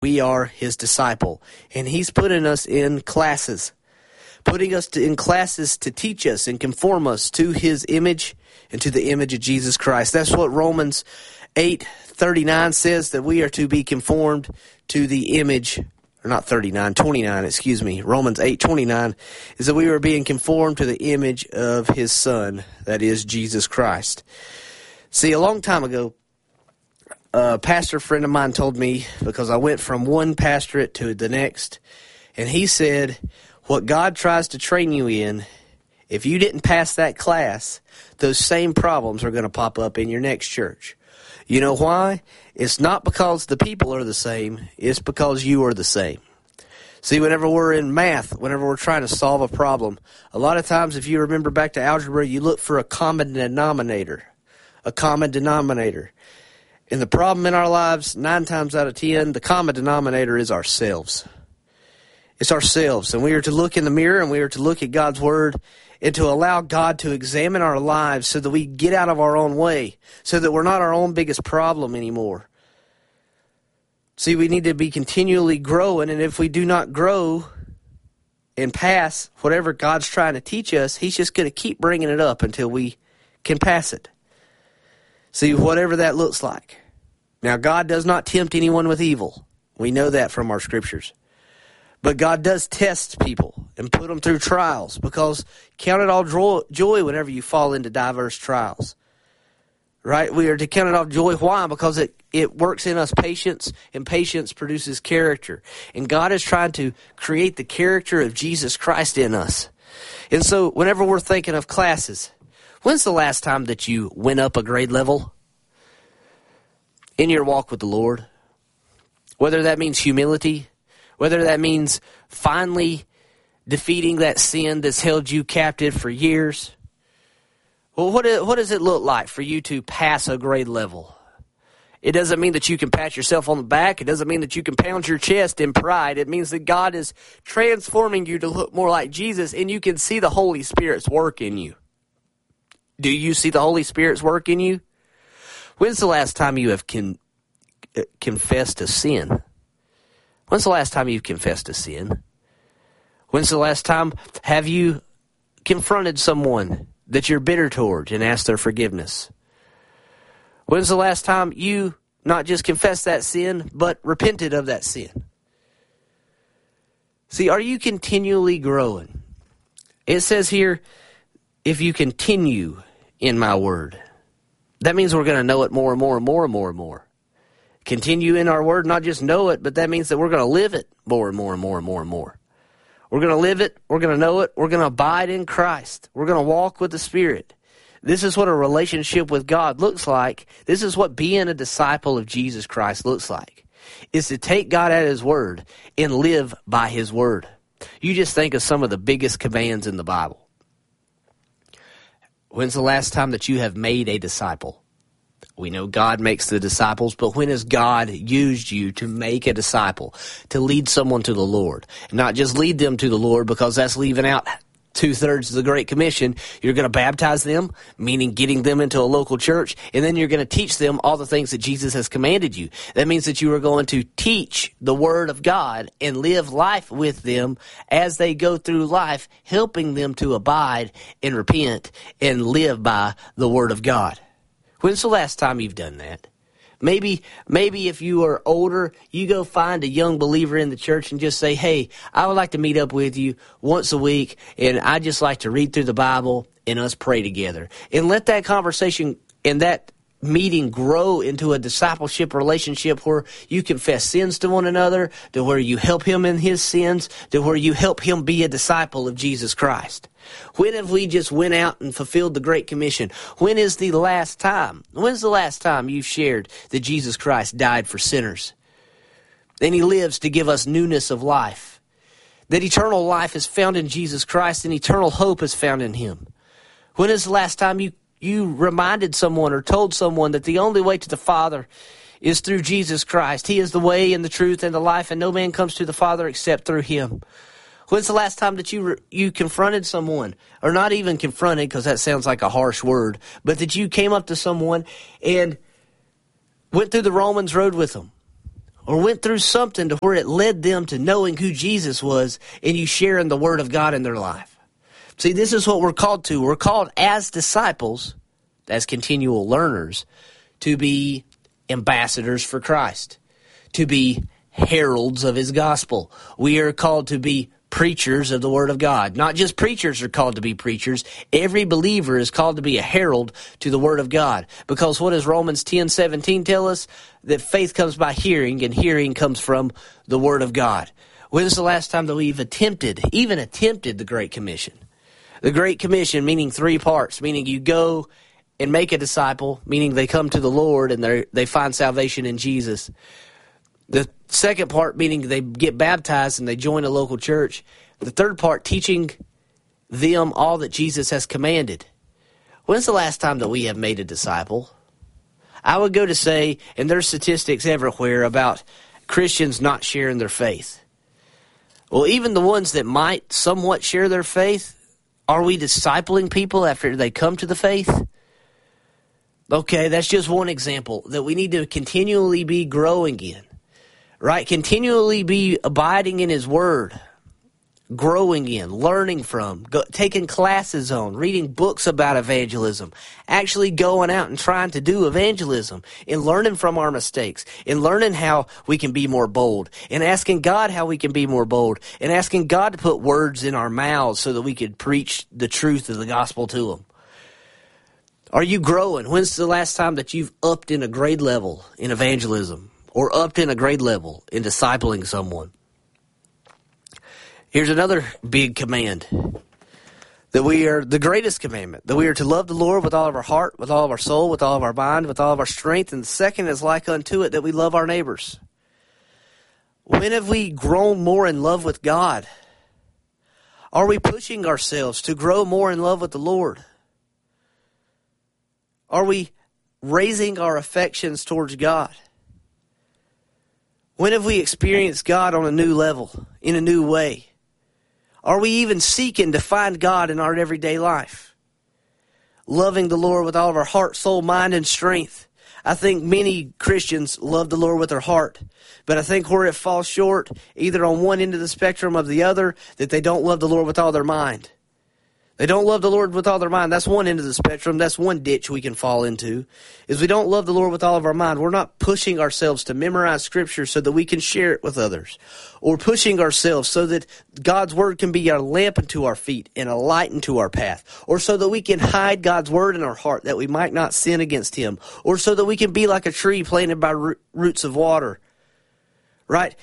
We are his disciple, and he's putting us in classes, in classes to teach us and conform us to his image and to the image of Jesus Christ. That's what Romans 8:39 says, that we are to be conformed to the image, or not 39, 29, excuse me. Romans 8:29 is that we are being conformed to the image of his Son, that is Jesus Christ. See, a long time ago, a pastor friend of mine told me, because I went from one pastorate to the next, and he said, what God tries to train you in, if you didn't pass that class, those same problems are going to pop up in your next church. You know why? It's not because the people are the same, it's because you are the same. See, whenever we're in math, whenever we're trying to solve a problem, a lot of times, if you remember back to algebra, you look for a common denominator. A common denominator. And the problem in our lives, 9 times out of 10, the common denominator is ourselves. It's ourselves. And we are to look in the mirror, and we are to look at God's Word, and to allow God to examine our lives so that we get out of our own way, so that we're not our own biggest problem anymore. See, we need to be continually growing, and if we do not grow and pass whatever God's trying to teach us, he's just going to keep bringing it up until we can pass it. See, whatever that looks like. Now, God does not tempt anyone with evil. We know that from our scriptures. But God does test people and put them through trials, because count it all joy whenever you fall into diverse trials. Right? We are to count it all joy. Why? Because it works in us patience, and patience produces character. And God is trying to create the character of Jesus Christ in us. And so whenever we're thinking of classes, when's the last time that you went up a grade level in your walk with the Lord? Whether that means humility, whether that means finally defeating that sin that's held you captive for years. Well, what does it look like for you to pass a grade level? It doesn't mean that you can pat yourself on the back. It doesn't mean that you can pound your chest in pride. It means that God is transforming you to look more like Jesus, and you can see the Holy Spirit's work in you. Do you see the Holy Spirit's work in you? When's the last time you have confessed a sin? When's the last time you've confessed a sin? When's the last time have you confronted someone that you're bitter toward and asked their forgiveness? When's the last time you not just confessed that sin, but repented of that sin? See, are you continually growing? It says here, if you continue in my word. That means we're going to know it more and more and more and more and more. Continue in our word, not just know it, but that means that we're going to live it more and more and more and more and more. We're going to live it, we're going to know it, we're going to abide in Christ. We're going to walk with the Spirit. This is what a relationship with God looks like. This is what being a disciple of Jesus Christ looks like. Is to take God at his word and live by his word. You just think of some of the biggest commands in the Bible. When's the last time that you have made a disciple? We know God makes the disciples, but when has God used you to make a disciple, to lead someone to the Lord? And not just lead them to the Lord, because that's leaving out 2/3 of the Great Commission. You're going to baptize them, meaning getting them into a local church, and then you're going to teach them all the things that Jesus has commanded you. That means that you are going to teach the Word of God and live life with them as they go through life, helping them to abide and repent and live by the Word of God. When's the last time you've done that? Maybe if you are older, you go find a young believer in the church and just say, hey, I would like to meet up with you once a week, and I'd just like to read through the Bible and us pray together. And let that conversation and that meeting grow into a discipleship relationship where you confess sins to one another, to where you help him in his sins, to where you help him be a disciple of Jesus Christ. When have we just went out and fulfilled the Great Commission? When is the last time? When's the last time you've shared that Jesus Christ died for sinners? And he lives to give us newness of life. That eternal life is found in Jesus Christ and eternal hope is found in him. When is the last time you reminded someone or told someone that the only way to the Father is through Jesus Christ? He is the way and the truth and the life, and no man comes to the Father except through him. When's the last time that you confronted someone, or not even confronted because that sounds like a harsh word, but that you came up to someone and went through the Romans road with them, or went through something to where it led them to knowing who Jesus was and you sharing the Word of God in their life. See, this is what we're called to. We're called as disciples, as continual learners, to be ambassadors for Christ, to be heralds of His gospel. We are called to be preachers of the Word of God. Not just preachers are called to be preachers. Every believer is called to be a herald to the Word of God. Because what does Romans 10:17 tell us? That faith comes by hearing, and hearing comes from the Word of God. When's the last time that we've even attempted the Great Commission? The Great Commission, meaning 3 parts, meaning you go and make a disciple, meaning they come to the Lord and they find salvation in Jesus. The second part, meaning they get baptized and they join a local church. The third part, teaching them all that Jesus has commanded. When's the last time that we have made a disciple? I would go to say, and there's statistics everywhere about Christians not sharing their faith. Well, even the ones that might somewhat share their faith, are we discipling people after they come to the faith? Okay, that's just one example that we need to continually be growing in. Right? Continually be abiding in His Word, growing in, learning from, taking classes on, reading books about evangelism, actually going out and trying to do evangelism, and learning from our mistakes, and learning how we can be more bold, and asking God how we can be more bold, and asking God to put words in our mouths so that we could preach the truth of the gospel to them. Are you growing? When's the last time that you've upped in a grade level in evangelism? Or upped in a grade level in discipling someone? Here's another big command. That we are the greatest commandment. That we are to love the Lord with all of our heart, with all of our soul, with all of our mind, with all of our strength. And the second is like unto it, that we love our neighbors. When have we grown more in love with God? Are we pushing ourselves to grow more in love with the Lord? Are we raising our affections towards God? When have we experienced God on a new level, in a new way? Are we even seeking to find God in our everyday life? Loving the Lord with all of our heart, soul, mind, and strength. I think many Christians love the Lord with their heart. But I think where it falls short, either on one end of the spectrum or the other, that they don't love the Lord with all their mind. They don't love the Lord with all their mind. That's one end of the spectrum. That's one ditch we can fall into, is we don't love the Lord with all of our mind. We're not pushing ourselves to memorize Scripture so that we can share it with others, or pushing ourselves so that God's Word can be our lamp unto our feet and a light unto our path, or so that we can hide God's Word in our heart that we might not sin against Him, or so that we can be like a tree planted by roots of water, right?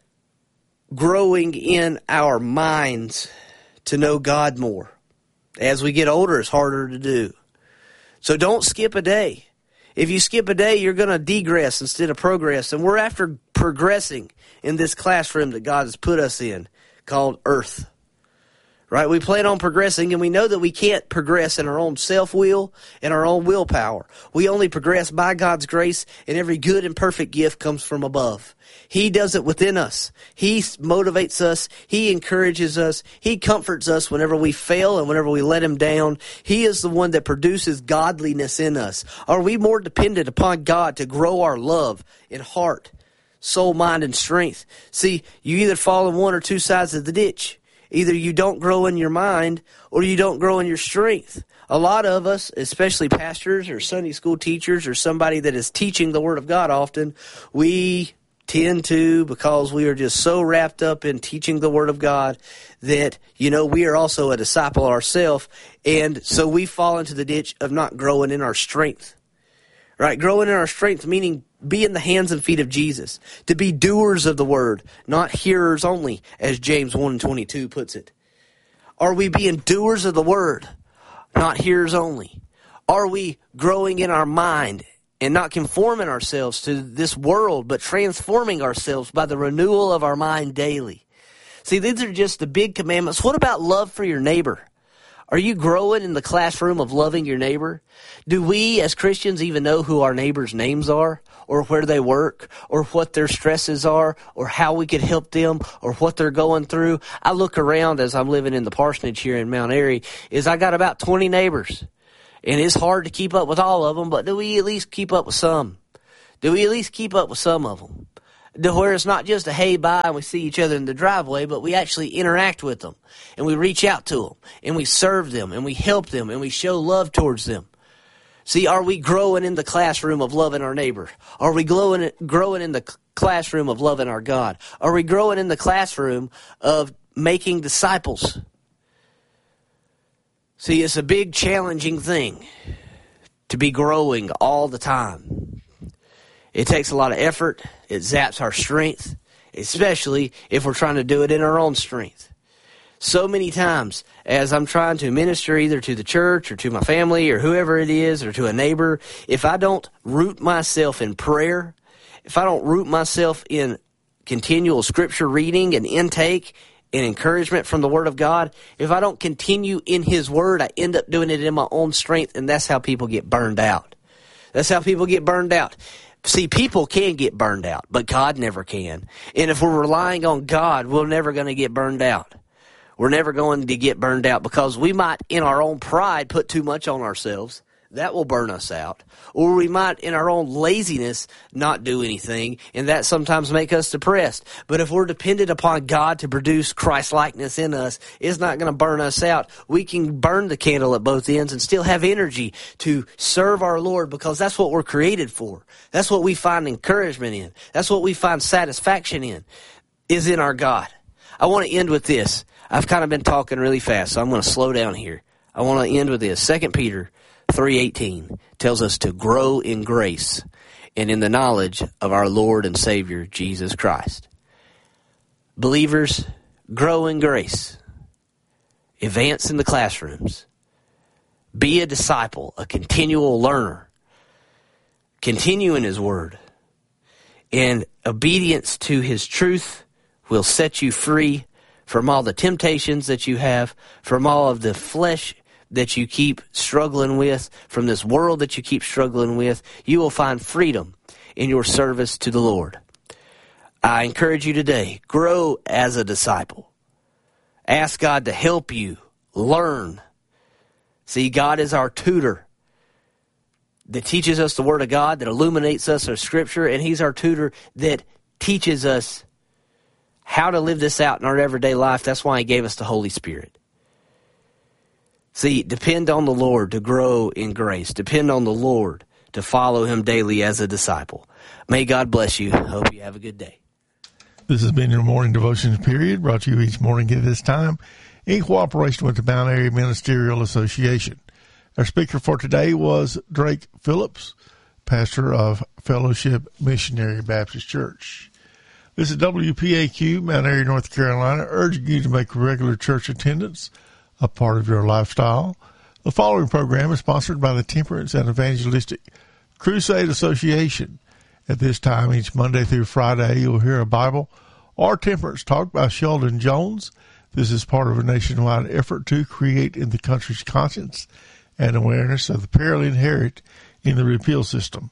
Growing in our minds to know God more. As we get older, it's harder to do. So don't skip a day. If you skip a day, you're going to degress instead of progress. And we're after progressing in this classroom that God has put us in, called Earth. Right? We plan on progressing, and we know that we can't progress in our own self-will and our own willpower. We only progress by God's grace, and every good and perfect gift comes from above. He does it within us. He motivates us. He encourages us. He comforts us whenever we fail and whenever we let Him down. He is the one that produces godliness in us. Are we more dependent upon God to grow our love in heart, soul, mind, and strength? See, you either fall on one or two sides of the ditch. Either you don't grow in your mind or you don't grow in your strength. A lot of us, especially pastors or Sunday school teachers or somebody that is teaching the Word of God often, we tend to, because we are just so wrapped up in teaching the Word of God, that, we are also a disciple ourselves. And so we fall into the ditch of not growing in our strength. Right? Growing in our strength, meaning be in the hands and feet of Jesus. To be doers of the Word, not hearers only, as James 1:22 puts it. Are we being doers of the Word, not hearers only? Are we growing in our mind and not conforming ourselves to this world, but transforming ourselves by the renewal of our mind daily? See, these are just the big commandments. What about love for your neighbor? Are you growing in the classroom of loving your neighbor? Do we as Christians even know who our neighbors' names are, or where they work, or what their stresses are, or how we could help them, or what they're going through? I look around as I'm living in the parsonage here in Mount Airy, I got about 20 neighbors. And it's hard to keep up with all of them, but do we at least keep up with some? Do we at least keep up with some of them? to where it's not just a hey, bye, and we see each other in the driveway, but we actually interact with them, and we reach out to them, and we serve them, and we help them, and we show love towards them. See, are we growing in the classroom of loving our neighbor? Are we growing in the classroom of loving our God? Are we growing in the classroom of making disciples? See, it's a big challenging thing to be growing all the time. It takes a lot of effort. It zaps our strength, especially if we're trying to do it in our own strength. So many times, as I'm trying to minister either to the church or to my family or whoever it is or to a neighbor, if I don't root myself in prayer, if I don't root myself in continual scripture reading and intake and encouragement from the Word of God, if I don't continue in His Word, I end up doing it in my own strength, and that's how people get burned out. That's how people get burned out. See, people can get burned out, but God never can. And if we're relying on God, we're never going to get burned out. We're never going to get burned out because we might, in our own pride, put too much on ourselves. That will burn us out. Or we might, in our own laziness, not do anything, and that sometimes make us depressed. But if we're dependent upon God to produce Christ-likeness in us, it's not going to burn us out. We can burn the candle at both ends and still have energy to serve our Lord because that's what we're created for. That's what we find encouragement in. That's what we find satisfaction in, is in our God. I want to end with this. I've kind of been talking really fast, so I'm going to slow down here. I want to end with this. 2 Peter 3:18 tells us to grow in grace and in the knowledge of our Lord and Savior, Jesus Christ. Believers, grow in grace. Advance in the classrooms. Be a disciple, a continual learner. Continue in His Word. And obedience to His truth will set you free from all the temptations that you have, from all of the flesh that you keep struggling with, from this world that you keep struggling with. You will find freedom in your service to the Lord. I encourage you today, grow as a disciple. Ask God to help you learn. See, God is our tutor that teaches us the Word of God, that illuminates us our Scripture, and He's our tutor that teaches us how to live this out in our everyday life. That's why He gave us the Holy Spirit. See, depend on the Lord to grow in grace. Depend on the Lord to follow Him daily as a disciple. May God bless you. I hope you have a good day. This has been your morning devotions period, brought to you each morning at this time in cooperation with the Mount Airy Ministerial Association. Our speaker for today was Drake Phillips, pastor of Fellowship Missionary Baptist Church. This is WPAQ, Mount Airy, North Carolina, urging you to make regular church attendance a part of your lifestyle. The following program is sponsored by the Temperance and Evangelistic Crusade Association. At this time, each Monday through Friday, you'll hear a Bible or temperance talk by Sheldon Jones. This is part of a nationwide effort to create in the country's conscience and awareness of the peril inherent in the repeal system.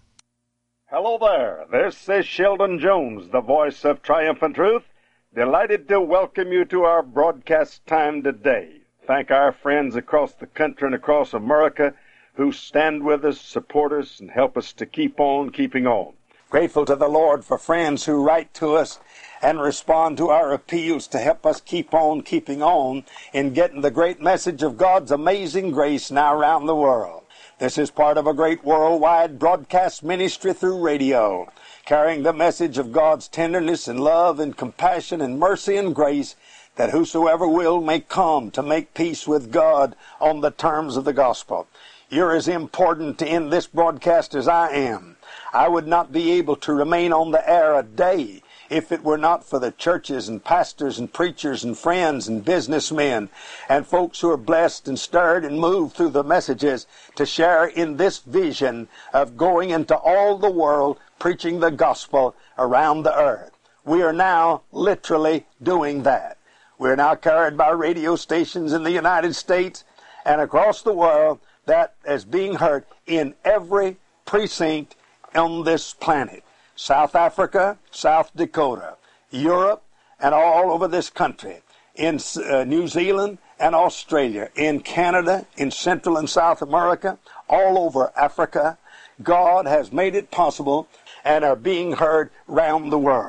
Hello there. This is Sheldon Jones, the voice of triumphant truth. Delighted to welcome you to our broadcast time today. Thank our friends across the country and across America who stand with us, support us, and help us to keep on keeping on. Grateful to the Lord for friends who write to us and respond to our appeals to help us keep on keeping on in getting the great message of God's amazing grace now around the world. This is part of a great worldwide broadcast ministry through radio, carrying the message of God's tenderness and love and compassion and mercy and grace, that whosoever will may come to make peace with God on the terms of the gospel. You're as important in this broadcast as I am. I would not be able to remain on the air a day if it were not for the churches and pastors and preachers and friends and businessmen and folks who are blessed and stirred and moved through the messages to share in this vision of going into all the world preaching the gospel around the earth. We are now literally doing that. We're now carried by radio stations in the United States and across the world that is being heard in every precinct on this planet. South Africa, South Dakota, Europe, and all over this country. In New Zealand and Australia, in Canada, in Central and South America, all over Africa. God has made it possible and are being heard round the world.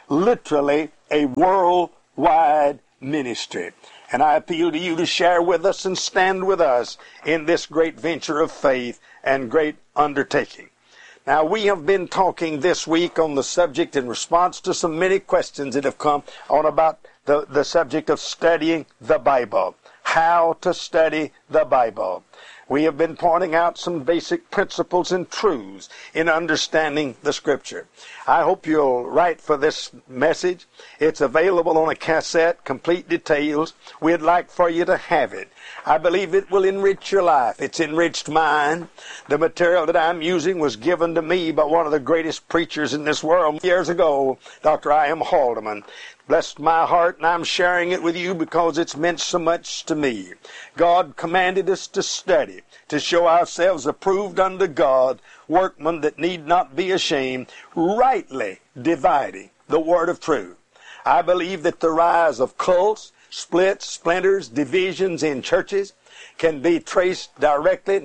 literally a worldwide ministry. And I appeal to you to share with us and stand with us in this great venture of faith and great undertaking. Now, we have been talking this week on the subject in response to some many questions that have come on about the subject of studying the Bible. How to study the Bible. We have been pointing out some basic principles and truths in understanding the Scripture. I hope you'll write for this message. It's available on a cassette, complete details. We'd like for you to have it. I believe it will enrich your life. It's enriched mine. The material that I'm using was given to me by one of the greatest preachers in this world years ago, Dr. I.M. Haldeman. Blessed my heart, and I'm sharing it with you because it's meant so much to me. God commanded us to study, to show ourselves approved unto God, workmen that need not be ashamed, rightly dividing the word of truth. I believe that the rise of cults, splits, splinters, divisions in churches can be traced directly,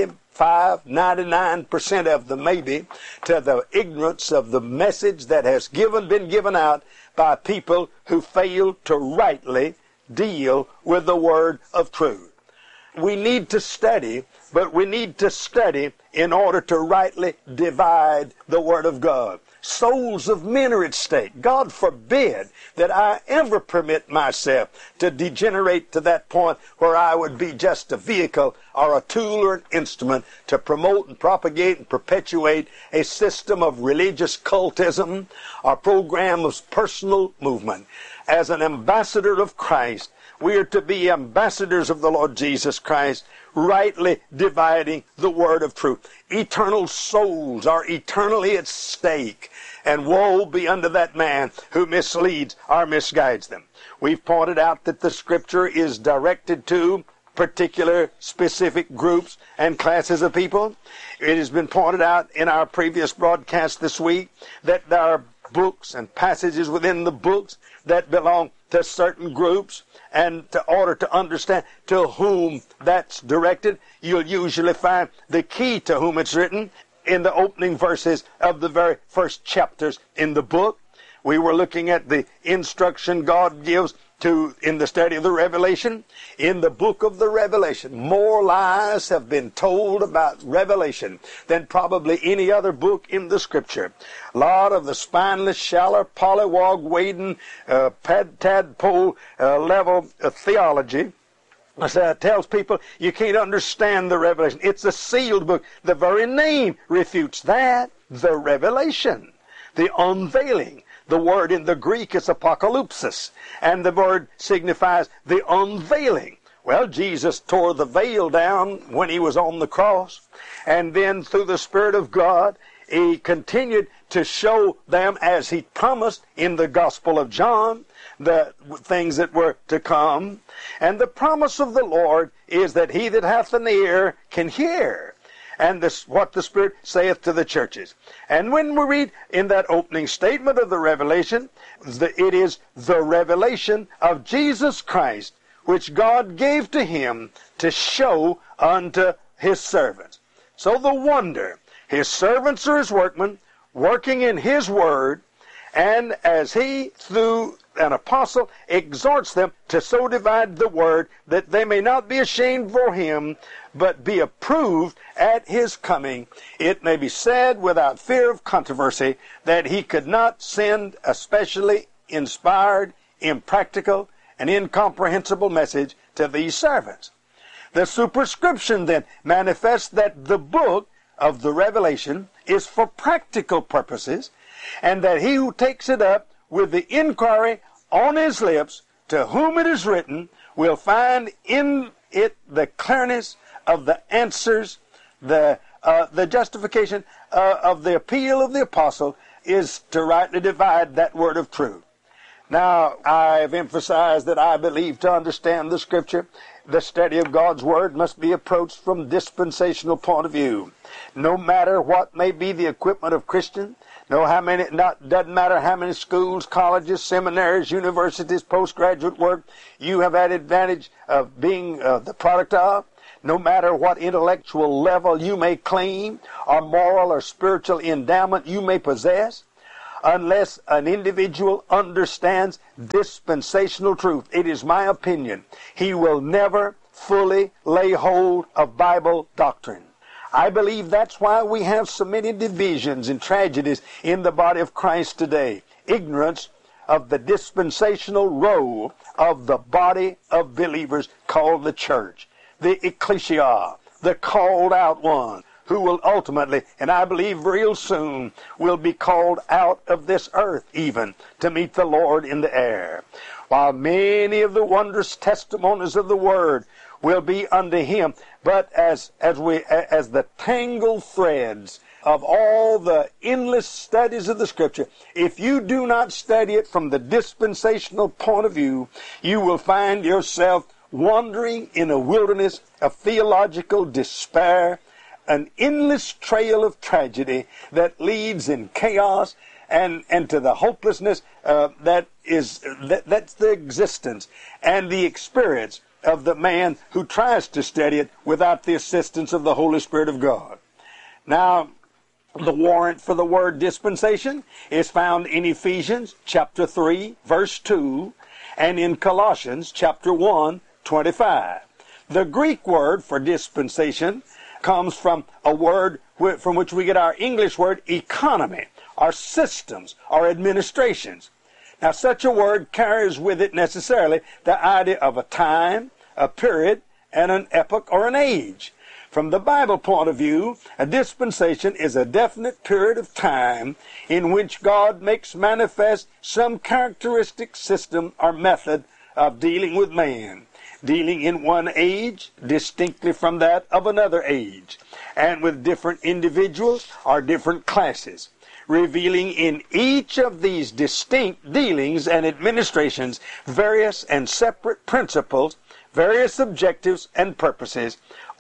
99% of them maybe, to the ignorance of the message that has been given out by people who fail to rightly deal with the word of truth. We need to study, but we need to study in order to rightly divide the word of God. Souls of men are at stake. God forbid that I ever permit myself to degenerate to that point where I would be just a vehicle or a tool or an instrument to promote and propagate and perpetuate a system of religious cultism or program of personal movement. As an ambassador of Christ, we are to be ambassadors of the Lord Jesus Christ, rightly dividing the word of truth. Eternal souls are eternally at stake, and woe be unto that man who misleads or misguides them. We've pointed out that the Scripture is directed to particular specific groups and classes of people. It has been pointed out in our previous broadcast this week that there are books and passages within the books that belong to certain groups, and in order to understand to whom that's directed, you'll usually find the key to whom it's written in the opening verses of the very first chapters in the book. We were looking at the instruction God gives in the study of the Revelation. In the book of the Revelation, more lies have been told about Revelation than probably any other book in the Scripture. A lot of the spineless, shallow, pollywog, wading, tadpole level theology tells people you can't understand the Revelation. It's a sealed book. The very name refutes that. The Revelation, the unveiling. The word in the Greek is apocalypsis, and the word signifies the unveiling. Well, Jesus tore the veil down when he was on the cross, and then through the Spirit of God, he continued to show them, as he promised in the Gospel of John, the things that were to come. And the promise of the Lord is that he that hath an ear can hear. And this, what the Spirit saith to the churches. And when we read in that opening statement of the Revelation, it is the revelation of Jesus Christ, which God gave to him to show unto his servants. So the wonder, his servants are his workmen, working in his word, and as he, through an apostle, exhorts them to so divide the word that they may not be ashamed for him, but be approved at his coming. It may be said without fear of controversy that he could not send a specially inspired, impractical, and incomprehensible message to these servants. The superscription then manifests that the book of the Revelation is for practical purposes, and that he who takes it up with the inquiry on his lips, to whom it is written, will find in it the clearness of the answers, the justification of the appeal of the apostle is to rightly divide that word of truth. Now, I've emphasized that I believe to understand the Scripture, the study of God's Word must be approached from a dispensational point of view. No matter what may be the equipment of Christians, doesn't matter how many schools, colleges, seminaries, universities, postgraduate work you have had advantage of being the product of, no matter what intellectual level you may claim, or moral or spiritual endowment you may possess, unless an individual understands dispensational truth. It is my opinion he will never fully lay hold of Bible doctrine. I believe that's why we have so many divisions and tragedies in the body of Christ today. Ignorance of the dispensational role of the body of believers called the church, the ecclesia, the called out one, who will ultimately, and I believe real soon, will be called out of this earth even to meet the Lord in the air. While many of the wondrous testimonies of the Word will be unto Him, but as the tangled threads of all the endless studies of the Scripture, if you do not study it from the dispensational point of view, you will find yourself wandering in a wilderness of theological despair, an endless trail of tragedy that leads in chaos and to the hopelessness that's the existence and the experience of the man who tries to study it without the assistance of the Holy Spirit of God. Now, the warrant for the word dispensation is found in Ephesians chapter 3, verse 2, and in Colossians chapter 1, 25. The Greek word for dispensation comes from a word from which we get our English word economy, our systems, our administrations. Now, such a word carries with it necessarily the idea of a time, a period, and an epoch or an age. From the Bible point of view, a dispensation is a definite period of time in which God makes manifest some characteristic system or method of dealing with man, dealing in one age distinctly from that of another age, and with different individuals or different classes, revealing in each of these distinct dealings and administrations various and separate principles, various objectives and purposes,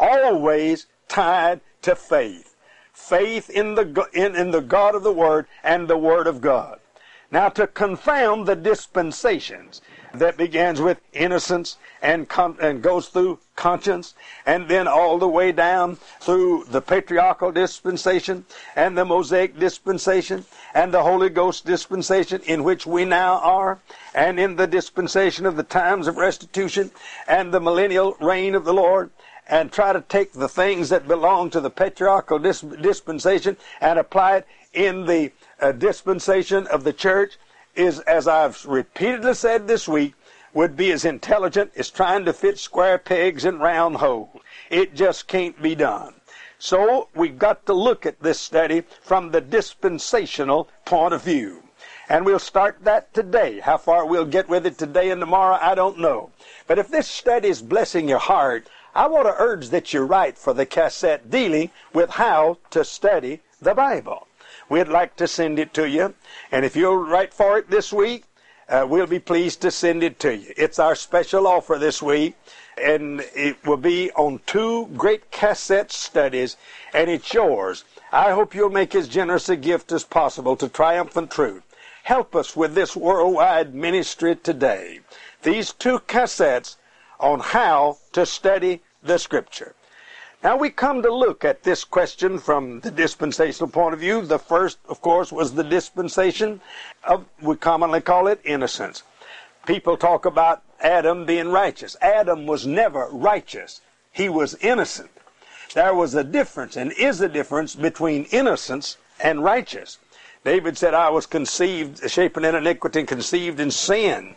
always tied to faith. Faith in the God of the Word and the Word of God. Now, to confound the dispensations that begins with innocence and goes through conscience, and then all the way down through the patriarchal dispensation and the Mosaic dispensation and the Holy Ghost dispensation in which we now are, and in the dispensation of the times of restitution and the millennial reign of the Lord, and try to take the things that belong to the patriarchal dispensation and apply it in the dispensation of the church, is, as I've repeatedly said this week, would be as intelligent as trying to fit square pegs in round holes. It just can't be done. So we've got to look at this study from the dispensational point of view. And we'll start that today. How far we'll get with it today and tomorrow, I don't know. But if this study is blessing your heart, I want to urge that you write for the cassette dealing with how to study the Bible. We'd like to send it to you. And if you'll write for it this week, we'll be pleased to send it to you. It's our special offer this week, and it will be on 2 great cassette studies, and it's yours. I hope you'll make as generous a gift as possible to Triumphant Truth. Help us with this worldwide ministry today. These 2 cassettes on how to study the Scripture. Now we come to look at this question from the dispensational point of view. The first, of course, was the dispensation of, we commonly call it, innocence. People talk about Adam being righteous. Adam was never righteous. He was innocent. There was a difference, and is a difference, between innocence and righteous. David said, I was conceived, shapen in iniquity, and conceived in sin.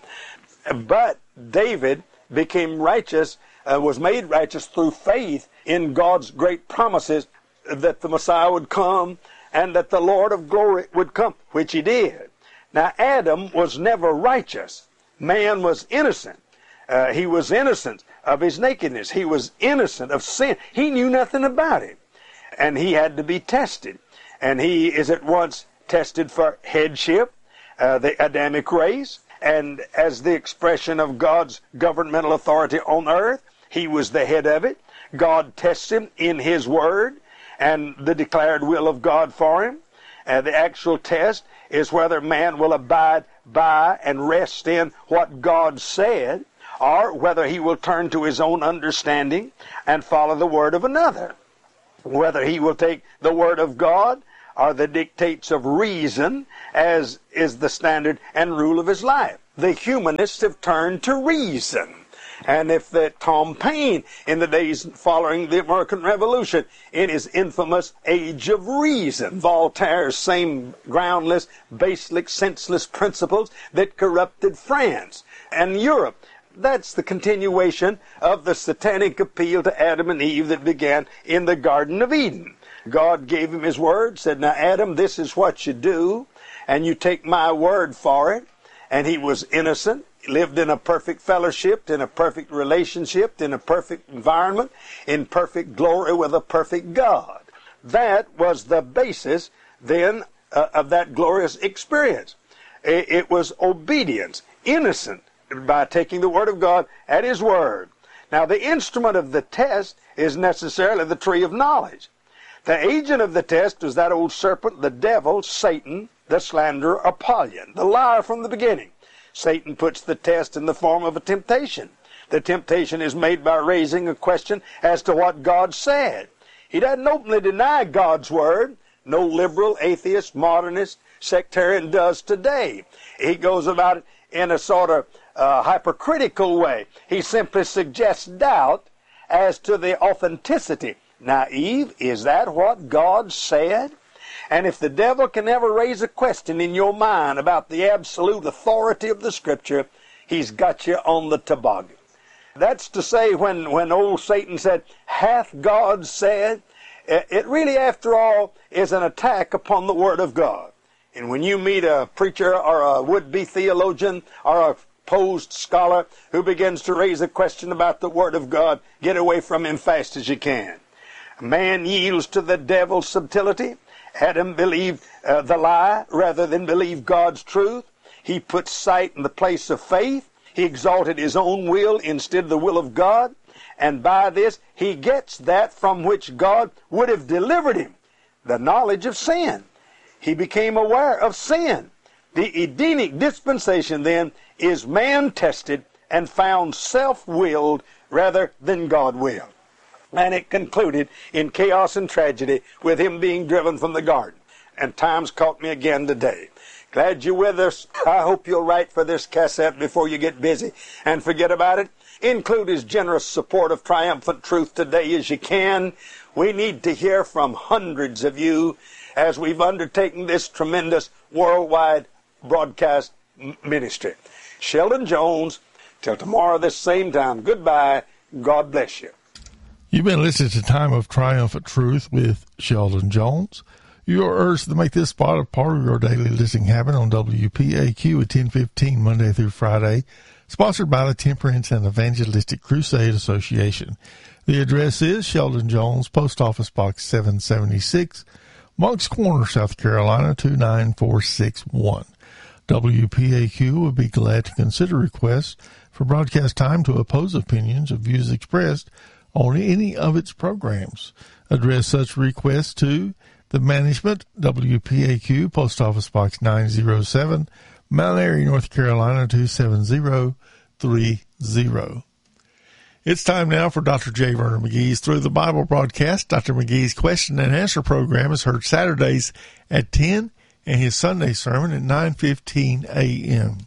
But David became righteous, was made righteous through faith in God's great promises that the Messiah would come and that the Lord of glory would come, which he did. Now, Adam was never righteous. Man was innocent. He was innocent of his nakedness. He was innocent of sin. He knew nothing about it. And he had to be tested. And he is at once tested for headship, the Adamic race, and as the expression of God's governmental authority on earth. He was the head of it. God tests him in his word and the declared will of God for him. The actual test is whether man will abide by and rest in what God said, or whether he will turn to his own understanding and follow the word of another. Whether he will take the word of God are the dictates of reason, as is the standard and rule of his life. The humanists have turned to reason. And if Tom Paine, in the days following the American Revolution, in his infamous Age of Reason, Voltaire's same groundless, baseless, senseless principles that corrupted France and Europe, that's the continuation of the satanic appeal to Adam and Eve that began in the Garden of Eden. God gave him his word, said, now Adam, this is what you do, and you take my word for it. And he was innocent, lived in a perfect fellowship, in a perfect relationship, in a perfect environment, in perfect glory with a perfect God. That was the basis then of that glorious experience. It was obedience, innocent, by taking the word of God at his word. Now the instrument of the test is necessarily the tree of knowledge. The agent of the test was that old serpent, the devil, Satan, the slanderer, Apollyon, the liar from the beginning. Satan puts the test in the form of a temptation. The temptation is made by raising a question as to what God said. He doesn't openly deny God's word. No liberal, atheist, modernist, sectarian does today. He goes about it in a sort of hypercritical way. He simply suggests doubt as to the authenticity. Now, Eve, is that what God said? And if the devil can ever raise a question in your mind about the absolute authority of the Scripture, he's got you on the toboggan. That's to say, when old Satan said, hath God said, it really, after all, is an attack upon the Word of God. And when you meet a preacher or a would-be theologian or a posed scholar who begins to raise a question about the Word of God, get away from him fast as you can. Man yields to the devil's subtlety. Adam believed the lie rather than believe God's truth. He put sight in the place of faith. He exalted his own will instead of the will of God. And by this, he gets that from which God would have delivered him, the knowledge of sin. He became aware of sin. The Edenic dispensation, then, is man-tested and found self-willed rather than God-willed. And it concluded in chaos and tragedy with him being driven from the garden. And time's caught me again today. Glad you're with us. I hope you'll write for this cassette before you get busy and forget about it. Include his generous support of Triumphant Truth today as you can. We need to hear from hundreds of you as we've undertaken this tremendous worldwide broadcast ministry. Sheldon Jones, till tomorrow this same time, goodbye. God bless you. You've been listening to Time of Triumphant Truth with Sheldon Jones. You are urged to make this spot a part of your daily listening habit on WPAQ at 10:15 Monday through Friday, sponsored by the Temperance and Evangelistic Crusade Association. The address is Sheldon Jones, Post Office Box 776, Moncks Corner, South Carolina, 29461. WPAQ would be glad to consider requests for broadcast time to oppose opinions or views expressed on any of its programs. Address such requests to the management, WPAQ, Post Office Box 907, Mount Airy, North Carolina, 27030. It's time now for Dr. J. Vernon McGee's Through the Bible broadcast. Dr. McGee's question and answer program is heard Saturdays at 10 and his Sunday sermon at 9:15 a.m.